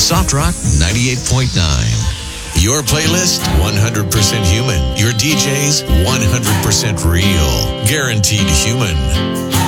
Soft Rock 98.9. Your playlist, 100% human. Your DJs, 100% real. Guaranteed human.